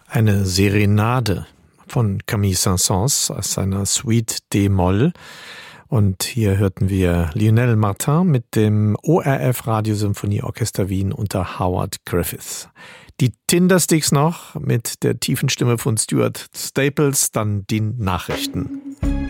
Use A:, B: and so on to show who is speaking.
A: Eine Serenade von Camille Saint-Saëns aus seiner Suite D-Moll. Und hier hörten wir Lionel Martin mit dem ORF Radiosymphonieorchester Wien unter Howard Griffiths. Die Tindersticks noch mit der tiefen Stimme von Stuart Staples, dann die Nachrichten.